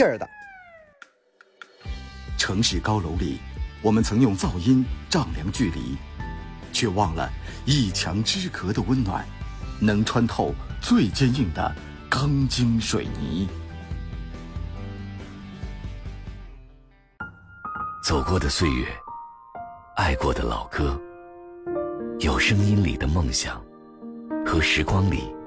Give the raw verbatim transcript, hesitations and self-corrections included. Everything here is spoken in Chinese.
劲儿的。 城市高楼里，我们曾用噪音丈量距离，却忘了一墙之隔的温暖，能穿透最坚硬的钢筋水泥。 走过的岁月，爱过的老歌，有声音里的梦想，和时光里